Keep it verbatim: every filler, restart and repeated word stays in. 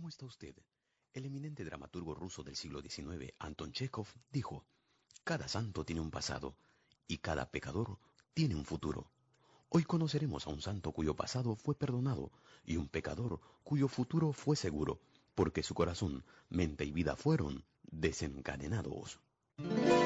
¿Cómo está usted? El eminente dramaturgo ruso del siglo diecinueve, Anton Chekov, dijo: cada santo tiene un pasado y cada pecador tiene un futuro. Hoy conoceremos a un santo cuyo pasado fue perdonado y un pecador cuyo futuro fue seguro, porque su corazón, mente y vida fueron desencadenados.